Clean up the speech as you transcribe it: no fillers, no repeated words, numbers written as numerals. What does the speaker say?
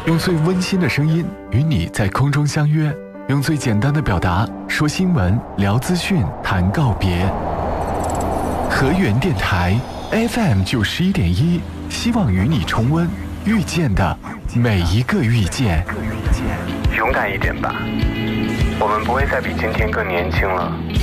用最温馨的声音与你在空中相约，用最简单的表达说新闻、聊资讯、谈告别。河源电台 FM 91.1，希望与你重温遇见的每一个遇见。 勇敢一点吧，我们不会再比今天更年轻了。